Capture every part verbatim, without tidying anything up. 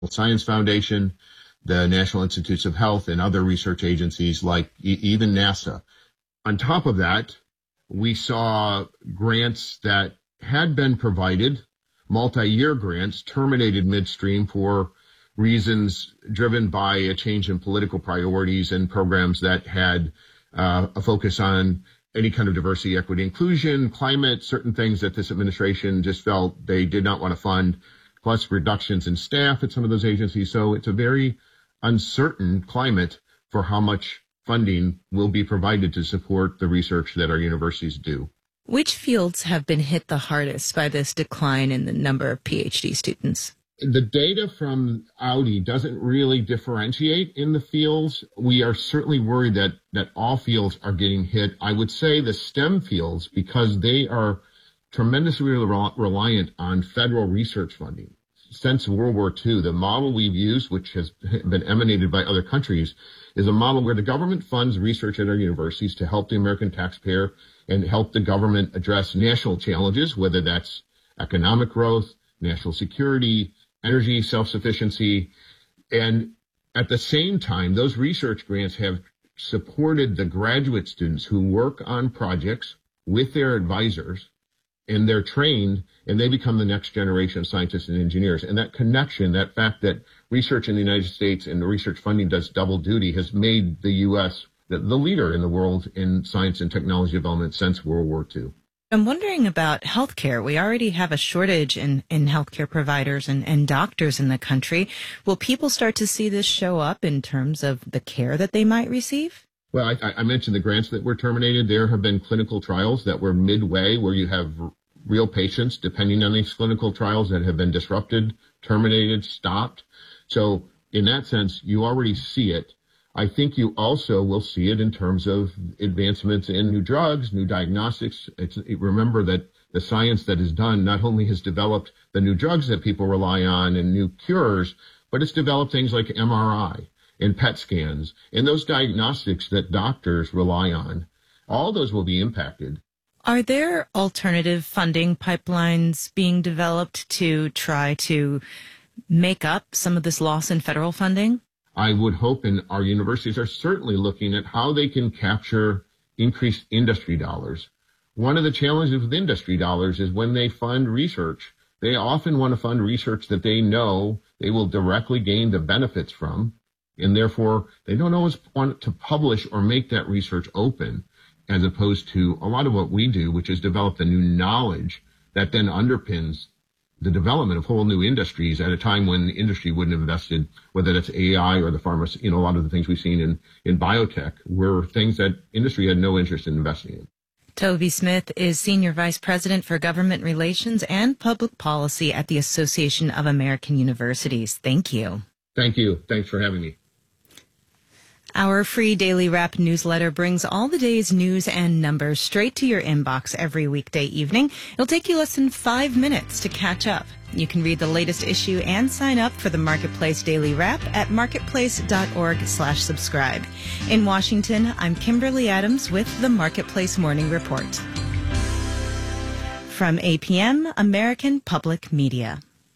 Science Foundation, the National Institutes of Health, and other research agencies like e- even NASA. On top of that, we saw grants that had been provided, multi-year grants, terminated midstream for reasons driven by a change in political priorities and programs that had uh, a focus on any kind of diversity, equity, inclusion, climate, certain things that this administration just felt they did not want to fund, plus reductions in staff at some of those agencies. So it's a very uncertain climate for how much funding will be provided to support the research that our universities do. Which fields have been hit the hardest by this decline in the number of PhD students? The data from Audi doesn't really differentiate in the fields. We are certainly worried that, that all fields are getting hit. I would say the STEM fields, because they are tremendously reliant on federal research funding. Since World War Two, the model we've used, which has been emanated by other countries, is a model where the government funds research at our universities to help the American taxpayer and help the government address national challenges, whether that's economic growth, national security, energy self-sufficiency. And at the same time, those research grants have supported the graduate students who work on projects with their advisors, and they're trained and they become the next generation of scientists and engineers. And that connection, that fact that research in the United States and the research funding does double duty, has made the U S the, the leader in the world in science and technology development since World War Two. I'm wondering about healthcare. We already have a shortage in, in healthcare providers and, and doctors in the country. Will people start to see this show up in terms of the care that they might receive? Well, I, I mentioned the grants that were terminated. There have been clinical trials that were midway where you have r- real patients depending on these clinical trials that have been disrupted, terminated, stopped. So in that sense, you already see it. I think you also will see it in terms of advancements in new drugs, new diagnostics. It's, remember that the science that is done not only has developed the new drugs that people rely on and new cures, but it's developed things like M R I and P E T scans and those diagnostics that doctors rely on. All those will be impacted. Are there alternative funding pipelines being developed to try to make up some of this loss in federal funding? I would hope, and our universities are certainly looking at how they can capture increased industry dollars. One of the challenges with industry dollars is when they fund research, they often want to fund research that they know they will directly gain the benefits from, and therefore they don't always want to publish or make that research open, as opposed to a lot of what we do, which is develop the new knowledge that then underpins the development of whole new industries at a time when the industry wouldn't have invested, whether that's A I or the pharma, you know, a lot of the things we've seen in, in biotech were things that industry had no interest in investing in. Toby Smith is Senior Vice President for Government Relations and Public Policy at the Association of American Universities. Thank you. Thank you. Thanks for having me. Our free Daily Wrap newsletter brings all the day's news and numbers straight to your inbox every weekday evening. It'll take you less than five minutes to catch up. You can read the latest issue and sign up for the Marketplace Daily Wrap at marketplace.org slash subscribe. In Washington, I'm Kimberly Adams with the Marketplace Morning Report. From A P M, American Public Media.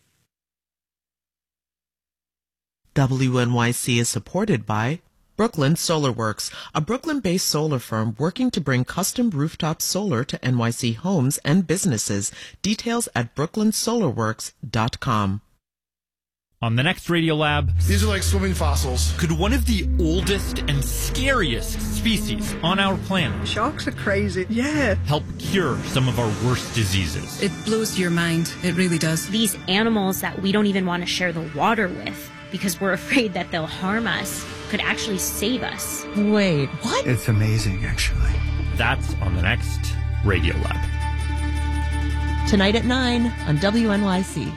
W N Y C is supported by Brooklyn Solar Works, a Brooklyn-based solar firm working to bring custom rooftop solar to N Y C homes and businesses. Details at brooklyn solar works dot com. On the next Radiolab, these are like swimming fossils. Could one of the oldest and scariest species on our planet, sharks are crazy, yeah, help cure some of our worst diseases? It blows your mind. It really does. These animals that we don't even want to share the water with because we're afraid that they'll harm us could actually save us. Wait, what? It's amazing, actually. That's on the next Radiolab. Tonight at nine on W N Y C.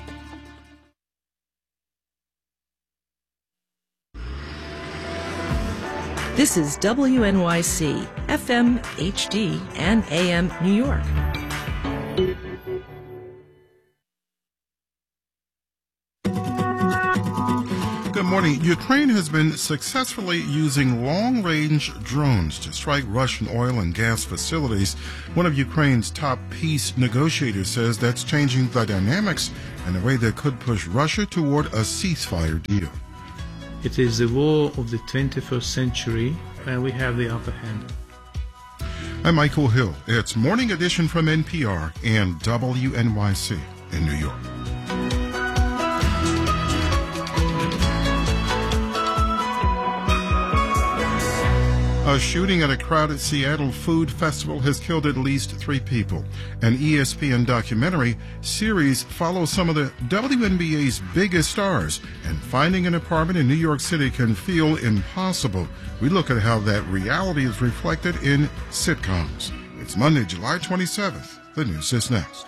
This is W N Y C, F M, H D, and A M New York. Good morning. Ukraine has been successfully using long-range drones to strike Russian oil and gas facilities. One of Ukraine's top peace negotiators says that's changing the dynamics in a way that could push Russia toward a ceasefire deal. It is the war of the twenty-first century, and we have the upper hand. I'm Michael Hill. It's Morning Edition from N P R and W N Y C in New York. A shooting at a crowded Seattle food festival has killed at least three people. An E S P N documentary series follows some of the W N B A's biggest stars, and finding an apartment in New York City can feel impossible. We look at how that reality is reflected in sitcoms. It's Monday, July twenty-seventh. The news is next.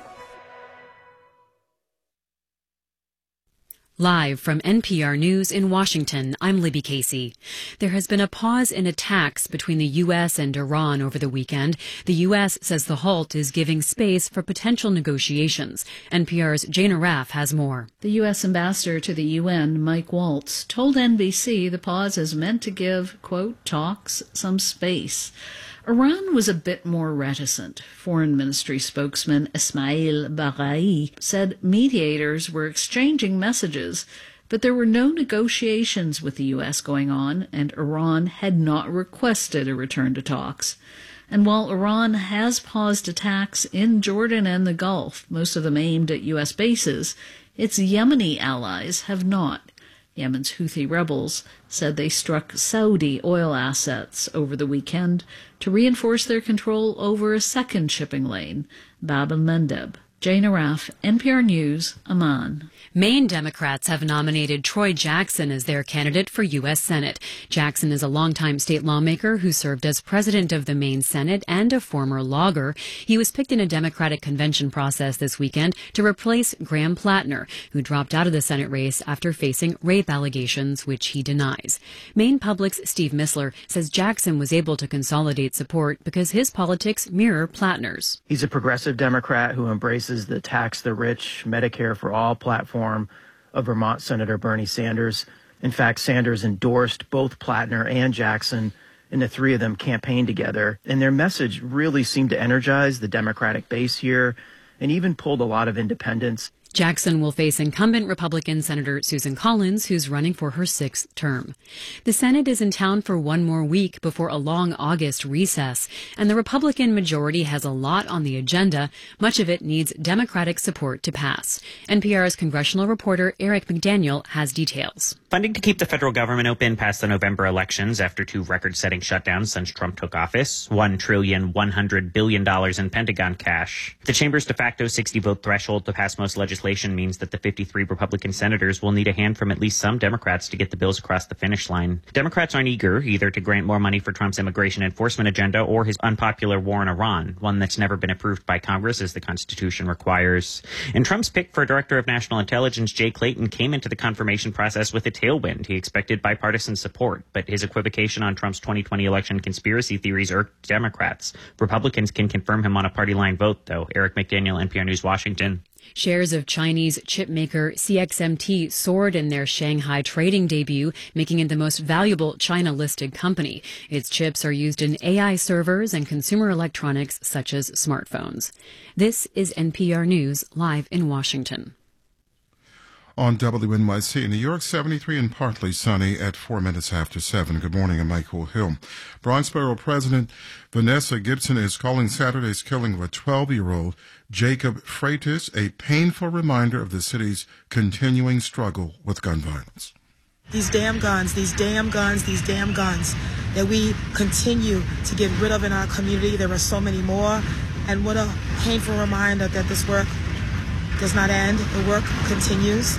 Live from N P R News in Washington, I'm Libby Casey. There has been a pause in attacks between the U S and Iran over the weekend. The U S says the halt is giving space for potential negotiations. N P R's Jane Arraf has more. The U S ambassador to the U N, Mike Waltz, told N B C the pause is meant to give, quote, talks some space. Iran was a bit more reticent. Foreign Ministry spokesman Ismail Baghai said mediators were exchanging messages, but there were no negotiations with the U S going on, and Iran had not requested a return to talks. And while Iran has paused attacks in Jordan and the Gulf, most of them aimed at U S bases, its Yemeni allies have not. Yemen's Houthi rebels said they struck Saudi oil assets over the weekend to reinforce their control over a second shipping lane, Bab el-Mandeb. Jane Arraf, N P R News, Amman. Maine Democrats have nominated Troy Jackson as their candidate for U S Senate. Jackson is a longtime state lawmaker who served as president of the Maine Senate and a former logger. He was picked in a Democratic convention process this weekend to replace Graham Plattner, who dropped out of the Senate race after facing rape allegations, which he denies. Maine Public's Steve Missler says Jackson was able to consolidate support because his politics mirror Plattner's. He's a progressive Democrat who embraces the tax the rich, Medicare for all platform of Vermont Senator Bernie Sanders. In fact, Sanders endorsed both Plattner and Jackson, and the three of them campaigned together. And their message really seemed to energize the Democratic base here and even pulled a lot of independents. Jackson will face incumbent Republican Senator Susan Collins, who's running for her sixth term. The Senate is in town for one more week before a long August recess, and the Republican majority has a lot on the agenda. Much of it needs Democratic support to pass. N P R's congressional reporter Eric McDaniel has details. Funding to keep the federal government open past the November elections after two record-setting shutdowns since Trump took office, one trillion one hundred billion dollars in Pentagon cash. The chamber's de facto sixty-vote threshold to pass most legislation means that the fifty-three Republican senators will need a hand from at least some Democrats to get the bills across the finish line. Democrats aren't eager either to grant more money for Trump's immigration enforcement agenda or his unpopular war in Iran, one that's never been approved by Congress as the Constitution requires. And Trump's pick for Director of National Intelligence, Jay Clayton, came into the confirmation process with a tailwind. He expected bipartisan support, but his equivocation on Trump's twenty twenty election conspiracy theories irked Democrats. Republicans can confirm him on a party line vote, though. Eric McDaniel, N P R News, Washington. Shares of Chinese chip maker C X M T soared in their Shanghai trading debut, making it the most valuable China-listed company. Its chips are used in A I servers and consumer electronics such as smartphones. This is N P R News, live in Washington. On W N Y C in New York, seventy-three and partly sunny at four minutes after seven. Good morning, I'm Michael Hill. Bronxborough President Vanessa Gibson is calling Saturday's killing of a twelve-year-old Jacob Freitas a painful reminder of the city's continuing struggle with gun violence. These damn guns, these damn guns, these damn guns that we continue to get rid of in our community. There are so many more. And what a painful reminder that this work does not end. The work continues.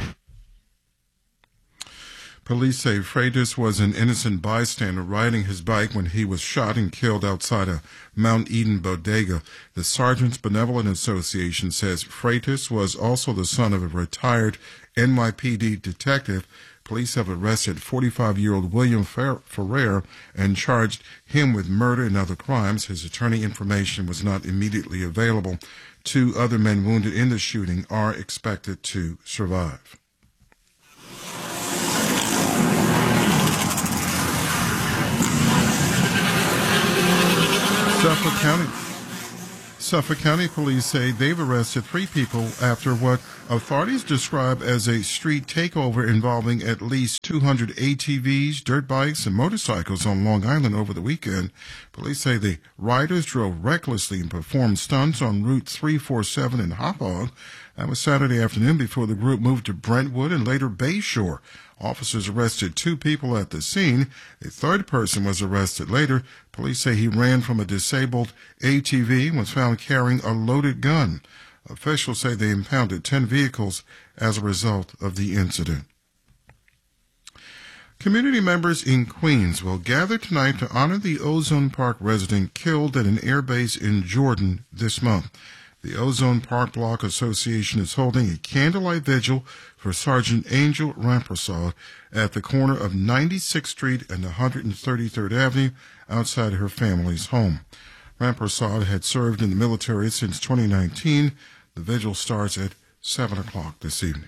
Police say Freitas was an innocent bystander riding his bike when he was shot and killed outside a Mount Eden bodega. The Sergeants Benevolent Association says Freitas was also the son of a retired N Y P D detective. Police have arrested forty-five-year-old William Ferrer and charged him with murder and other crimes. His attorney information was not immediately available. Two other men wounded in the shooting are expected to survive. Suffolk County. Suffolk County police say they've arrested three people after what authorities describe as a street takeover involving at least two hundred A T Vs, dirt bikes, and motorcycles on Long Island over the weekend. Police say the riders drove recklessly and performed stunts on Route three forty-seven in Hauppauge. That was Saturday afternoon before the group moved to Brentwood and later Bayshore. Officers arrested two people at the scene. A third person was arrested later. Police say he ran from a disabled A T V and was found carrying a loaded gun. Officials say they impounded ten vehicles as a result of the incident. Community members in Queens will gather tonight to honor the Ozone Park resident killed at an airbase in Jordan this month. The Ozone Park Block Association is holding a candlelight vigil for Sergeant Angel Rampersad at the corner of ninety-sixth Street and one hundred thirty-third Avenue outside her family's home. Rampersad had served in the military since twenty nineteen. The vigil starts at seven o'clock this evening.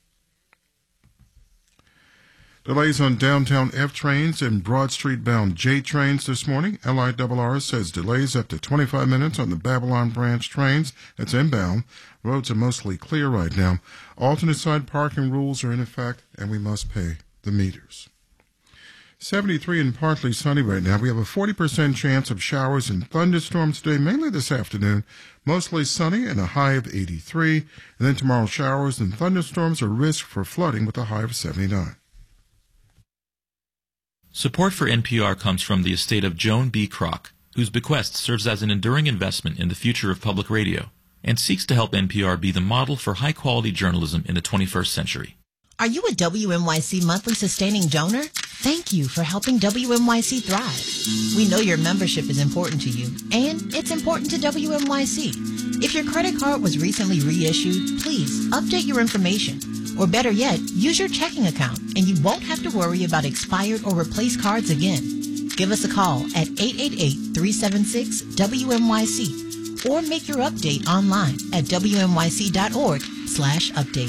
Delays on downtown F trains and Broad Street bound J trains this morning. L I R R says delays up to twenty-five minutes on the Babylon branch trains. That's inbound. Roads are mostly clear right now. Alternate side parking rules are in effect, and we must pay the meters. seventy-three and partly sunny right now. We have a forty percent chance of showers and thunderstorms today, mainly this afternoon. Mostly sunny and a high of eighty-three. And then tomorrow, showers and thunderstorms are risk for flooding with a high of seventy-nine. Support for N P R comes from the estate of Joan B. Kroc, whose bequest serves as an enduring investment in the future of public radio and seeks to help N P R be the model for high-quality journalism in the twenty-first century. Are you a W N Y C monthly sustaining donor? Thank you for helping W N Y C thrive. We know your membership is important to you, and it's important to W N Y C. If your credit card was recently reissued, please update your information. Or better yet, use your checking account, and you won't have to worry about expired or replaced cards again. Give us a call at eight eight eight, three seven six, W N Y C or make your update online at W N Y C dot org slash update.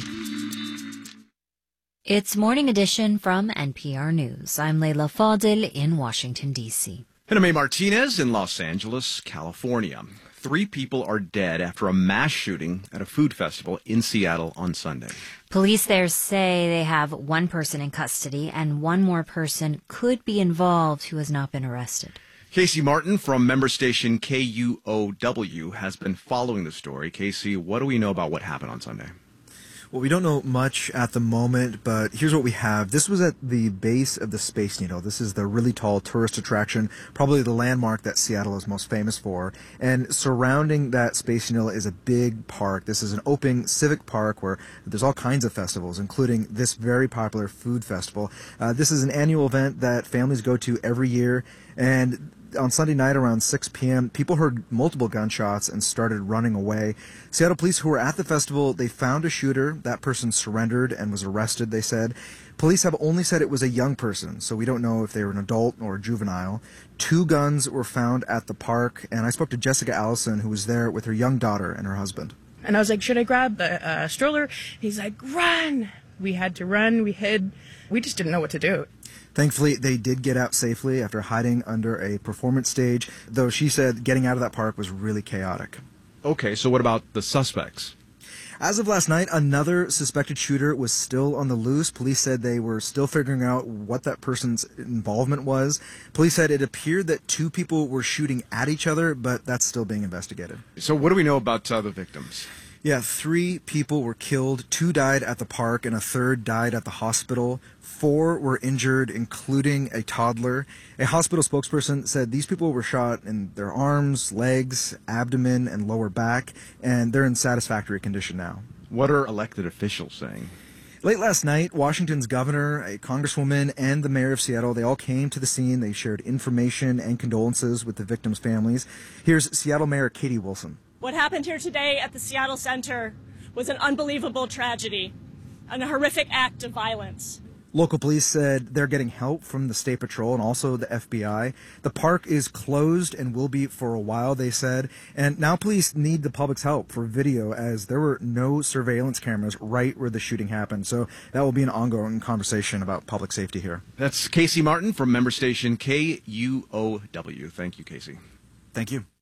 It's Morning Edition from N P R News. I'm Leila Fadil in Washington, D C. Hiname Martinez in Los Angeles, California. Three people are dead after a mass shooting at a food festival in Seattle on Sunday. Police there say they have one person in custody and one more person could be involved who has not been arrested. Casey Martin from member station K U O W has been following the story. Casey, what do we know about what happened on Sunday? Well, we don't know much at the moment, but here's what we have. This was at the base of the Space Needle. This is the really tall tourist attraction, probably the landmark that Seattle is most famous for. And surrounding that Space Needle is a big park. This is an open civic park where there's all kinds of festivals, including this very popular food festival. Uh, this is an annual event that families go to every year, and on Sunday night around six p.m., people heard multiple gunshots and started running away. Seattle police who were at the festival, they found a shooter. That person surrendered and was arrested, they said. Police have only said it was a young person, so we don't know if they were an adult or a juvenile. Two guns were found at the park, and I spoke to Jessica Allison, who was there with her young daughter and her husband. And I was like, should I grab the uh, stroller? He's like, run! We had to run, we hid. We just didn't know what to do. Thankfully, they did get out safely after hiding under a performance stage, though she said getting out of that park was really chaotic. Okay, so what about the suspects? As of last night, another suspected shooter was still on the loose. Police said they were still figuring out what that person's involvement was. Police said it appeared that two people were shooting at each other, but that's still being investigated. So what do we know about uh, the victims? Yeah, three people were killed. Two died at the park and a third died at the hospital. Four were injured, including a toddler. A hospital spokesperson said these people were shot in their arms, legs, abdomen, and lower back, and they're in satisfactory condition now. What are elected officials saying? Late last night, Washington's governor, a congresswoman, and the mayor of Seattle, they all came to the scene. They shared information and condolences with the victims' families. Here's Seattle Mayor Katie Wilson. What happened here today at the Seattle Center was an unbelievable tragedy and a horrific act of violence. Local police said they're getting help from the State Patrol and also the F B I. The park is closed and will be for a while, they said. And now police need the public's help for video, as there were no surveillance cameras right where the shooting happened. So that will be an ongoing conversation about public safety here. That's Casey Martin from member station K U O W. Thank you, Casey. Thank you.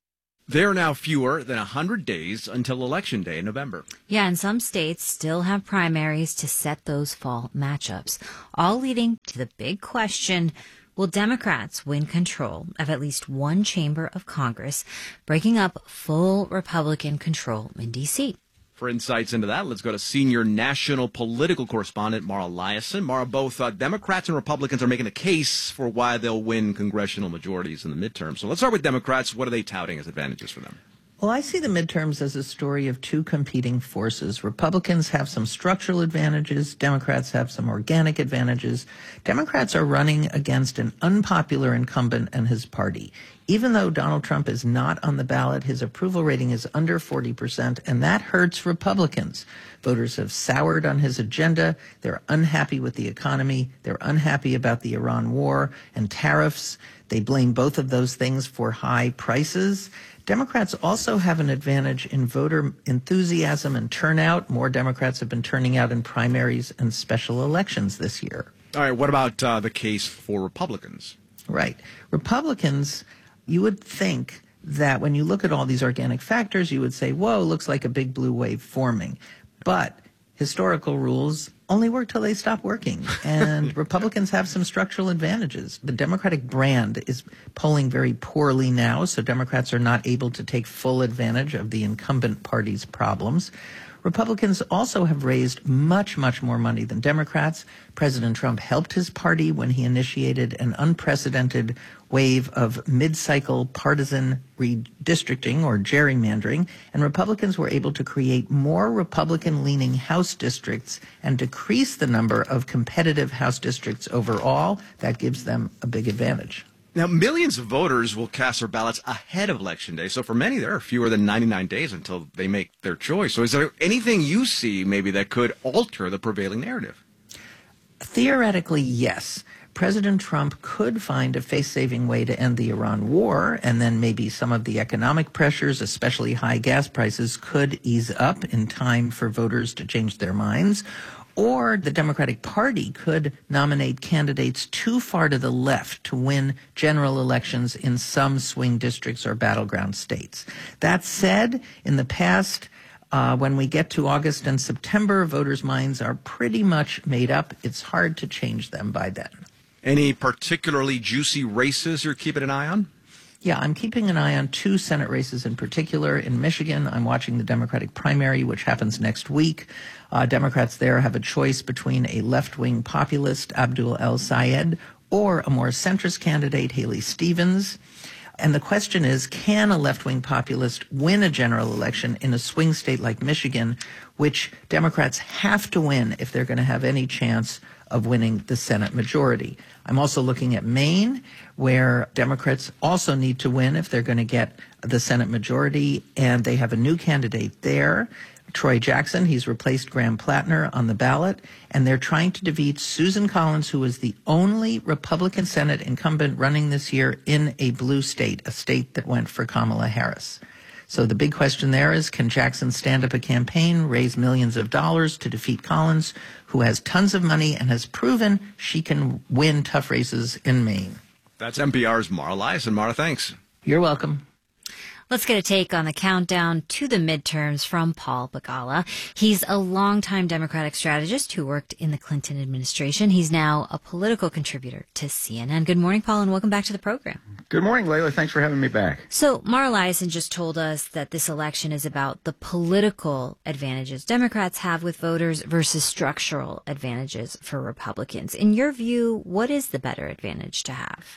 There are now fewer than one hundred days until Election Day in November. Yeah, and some states still have primaries to set those fall matchups, all leading to the big question, will Democrats win control of at least one chamber of Congress, breaking up full Republican control in D C? For insights into that, let's go to senior national political correspondent Mara Liasson. Mara, both uh, Democrats and Republicans are making a case for why they'll win congressional majorities in the midterm. So let's start with Democrats. What are they touting as advantages for them? Well, I see the midterms as a story of two competing forces. Republicans have some structural advantages. Democrats have some organic advantages. Democrats are running against an unpopular incumbent and his party. Even though Donald Trump is not on the ballot, his approval rating is under forty percent, and that hurts Republicans. Voters have soured on his agenda. They're unhappy with the economy. They're unhappy about the Iran war and tariffs. They blame both of those things for high prices. Democrats also have an advantage in voter enthusiasm and turnout. More Democrats have been turning out in primaries and special elections this year. All right, what about uh, the case for Republicans? Right. Republicans, you would think that when you look at all these organic factors, you would say, whoa, looks like a big blue wave forming. But historical rules only work till they stop working. And Republicans have some structural advantages. The Democratic brand is polling very poorly now, so Democrats are not able to take full advantage of the incumbent party's problems. Republicans also have raised much, much more money than Democrats. President Trump helped his party when he initiated an unprecedented wave of mid-cycle partisan redistricting or gerrymandering, and Republicans were able to create more Republican-leaning House districts and decrease the number of competitive House districts overall. That gives them a big advantage. Now, millions of voters will cast their ballots ahead of Election Day. So for many, there are fewer than ninety-nine days until they make their choice. So is there anything you see maybe that could alter the prevailing narrative? Theoretically, yes. President Trump could find a face-saving way to end the Iran war, and then maybe some of the economic pressures, especially high gas prices, could ease up in time for voters to change their minds. Or the Democratic Party could nominate candidates too far to the left to win general elections in some swing districts or battleground states. That said, in the past, uh, when we get to August and September, voters' minds are pretty much made up. It's hard to change them by then. Any particularly juicy races you're keeping an eye on? Yeah, I'm keeping an eye on two Senate races in particular. In Michigan, I'm watching the Democratic primary, which happens next week. Uh, Democrats there have a choice between a left-wing populist, Abdul El-Sayed, or a more centrist candidate, Haley Stevens. And the question is, can a left-wing populist win a general election in a swing state like Michigan, which Democrats have to win if they're going to have any chance of winning the Senate majority? I'm also looking at Maine, where Democrats also need to win if they're going to get the Senate majority, and they have a new candidate there, Troy Jackson. He's replaced Graham Plattner on the ballot, and they're trying to defeat Susan Collins, who is the only Republican Senate incumbent running this year in a blue state, a state that went for Kamala Harris. So the big question there is, can Jackson stand up a campaign, raise millions of dollars to defeat Collins, who has tons of money and has proven she can win tough races in Maine? That's N P R's Mara Liasson. Mara, thanks. You're welcome. Let's get a take on the countdown to the midterms from Paul Begala. He's a longtime Democratic strategist who worked in the Clinton administration. He's now a political contributor to C N N. Good morning, Paul, and welcome back to the program. Good morning, Layla. Thanks for having me back. So Mara Liasson just told us that this election is about the political advantages Democrats have with voters versus structural advantages for Republicans. In your view, what is the better advantage to have?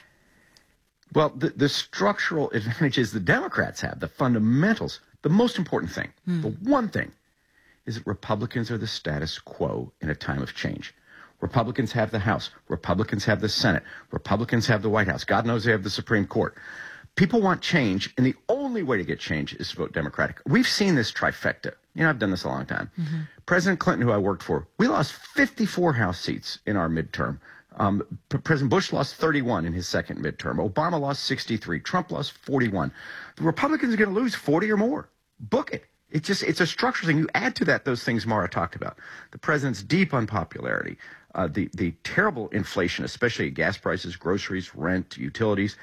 Well, the, the structural advantages the Democrats have, the fundamentals, the most important thing, mm. the one thing, is that Republicans are the status quo in a time of change. Republicans have the House. Republicans have the Senate. Republicans have the White House. God knows they have the Supreme Court. People want change, and the only way to get change is to vote Democratic. We've seen this trifecta. You know, I've done this a long time. Mm-hmm. President Clinton, who I worked for, we lost fifty-four House seats in our midterm. Um, President Bush lost thirty-one in his second midterm. Obama lost sixty-three. Trump lost forty-one. The Republicans are going to lose forty or more. Book it. It's just, it's a structural thing. You add to that those things Mara talked about. The president's deep unpopularity, uh, the, the terrible inflation, especially gas prices, groceries, rent, utilities,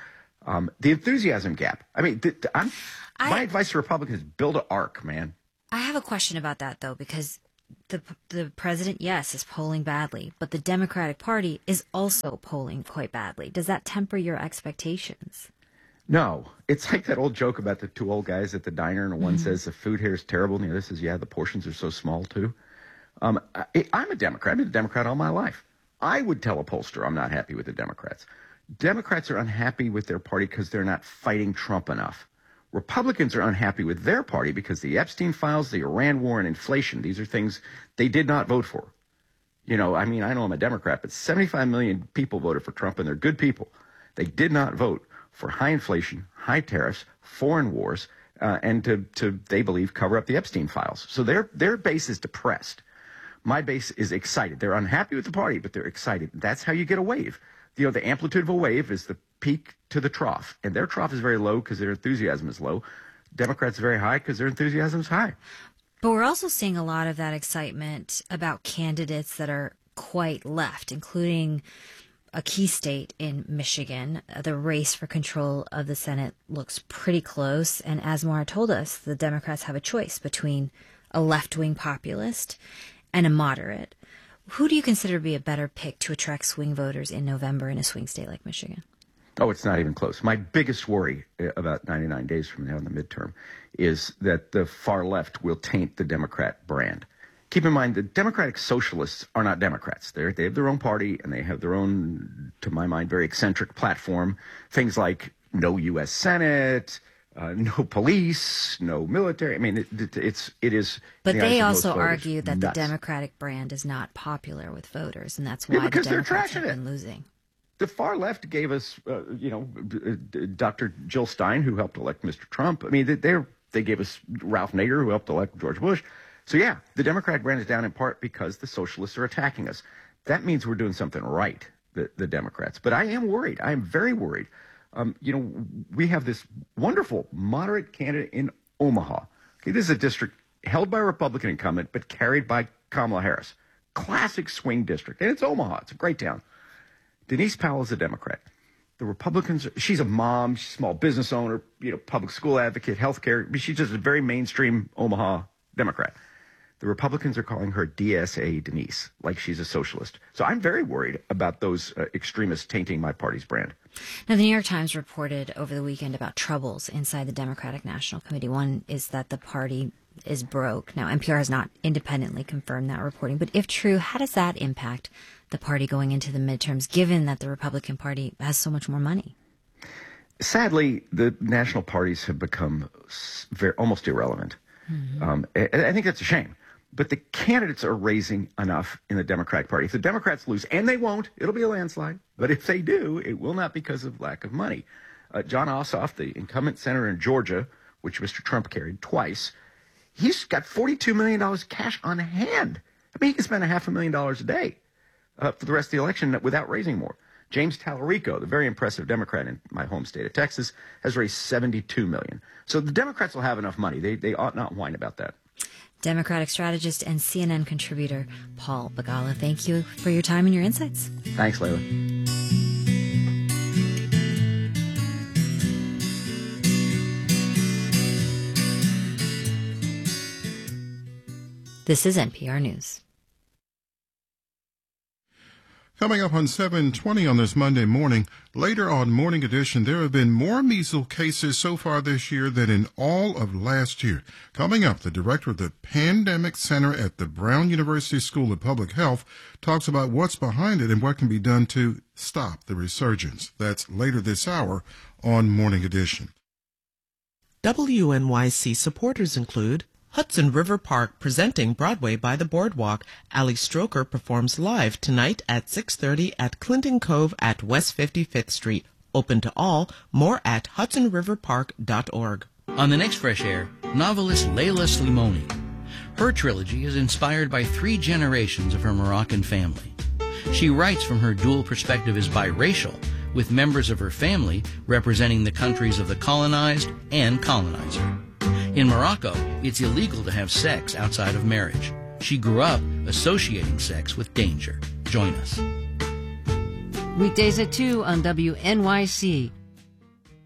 Um, the enthusiasm gap. I mean, th- th- I'm, I, my advice to Republicans, build an arc, man. I have a question about that, though, because the the president, yes, is polling badly, but the Democratic Party is also polling quite badly. Does that temper your expectations? No. It's like that old joke about the two old guys at the diner, and one mm-hmm. says the food here is terrible, and the other says, yeah, the portions are so small, too. Um, I, I'm a Democrat. I've been a Democrat all my life. I would tell a pollster I'm not happy with the Democrats. Democrats are unhappy with their party because they're not fighting Trump enough. Republicans are unhappy with their party because the Epstein files, the Iran war, and inflation, these are things they did not vote for. You know, I mean, I know I'm a Democrat, but seventy-five million people voted for Trump, and they're good people. They did not vote for high inflation, high tariffs, foreign wars, uh, and to, to, they believe, cover up the Epstein files. So their, their base is depressed. My base is excited. They're unhappy with the party, but they're excited. That's how you get a wave. You know, the amplitude of a wave is the peak to the trough, and their trough is very low because their enthusiasm is low. Democrats very high because their enthusiasm is high. But we're also seeing a lot of that excitement about candidates that are quite left, including a key state in Michigan. The race for control of the Senate looks pretty close, and as Maura told us, the Democrats have a choice between a left-wing populist and a moderate. Who do you consider to be a better pick to attract swing voters in November in a swing state like Michigan? Oh, it's not even close. My biggest worry about ninety-nine days from now in the midterm is that the far left will taint the Democrat brand. Keep in mind, the Democratic Socialists are not Democrats. They're, they have their own party, and they have their own, to my mind, very eccentric platform. Things like no U S Senate, uh, no police, no military. I mean, it, it, it's, it is... But the they eyes of also most voters, argue that nuts. the Democratic brand is not popular with voters, and that's why Yeah, because the they're Democrats have trashing been it. losing. The far left gave us, uh, you know, Doctor Jill Stein, who helped elect Mister Trump. I mean, they they're, they gave us Ralph Nader, who helped elect George Bush. So, yeah, the Democratic brand is down in part because the socialists are attacking us. That means we're doing something right, the, the Democrats. But I am worried. I am very worried. Um, you know, we have this wonderful moderate candidate in Omaha. Okay, this is a district held by a Republican incumbent, but carried by Kamala Harris. Classic swing district. And it's Omaha. It's a great town. Denise Powell is a Democrat. The Republicans, she's a mom, she's a small business owner, you know, public school advocate, healthcare. She's just a very mainstream Omaha Democrat. The Republicans are calling her D S A Denise, like she's a socialist. So I'm very worried about those uh, extremists tainting my party's brand. Now, the New York Times reported over the weekend about troubles inside the Democratic National Committee. One is that the party is broke. Now, N P R has not independently confirmed that reporting, but if true, how does that impact the party going into the midterms, given that the Republican Party has so much more money? Sadly, the national parties have become very, almost irrelevant. Mm-hmm. Um, I, I think that's a shame. But the candidates are raising enough in the Democratic Party. If the Democrats lose, and they won't, it'll be a landslide. But if they do, it will not because of lack of money. Uh, John Ossoff, the incumbent senator in Georgia, which Mister Trump carried twice, he's got forty-two million dollars cash on hand. I mean, he can spend a half a million dollars a day uh, for the rest of the election without raising more. James Tallarico, the very impressive Democrat in my home state of Texas, has raised seventy-two million dollars. So the Democrats will have enough money. They, they ought not whine about that. Democratic strategist and C N N contributor Paul Begala, thank you for your time and your insights. Thanks, Layla. This is N P R News. Coming up on seven twenty on this Monday morning, later on Morning Edition, there have been more measles cases so far this year than in all of last year. Coming up, the director of the Pandemic Center at the Brown University School of Public Health talks about what's behind it and what can be done to stop the resurgence. That's later this hour on Morning Edition. W N Y C supporters include Hudson River Park presenting Broadway by the Boardwalk. Ali Stroker performs live tonight at six thirty at Clinton Cove at West fifty-fifth Street. Open to all. More at hudson river park dot org. On the next Fresh Air, novelist Leila Slimoni. Her trilogy is inspired by three generations of her Moroccan family. She writes from her dual perspective as biracial, with members of her family representing the countries of the colonized and colonizer. In Morocco, it's illegal to have sex outside of marriage. She grew up associating sex with danger. Join us. Weekdays at two on W N Y C.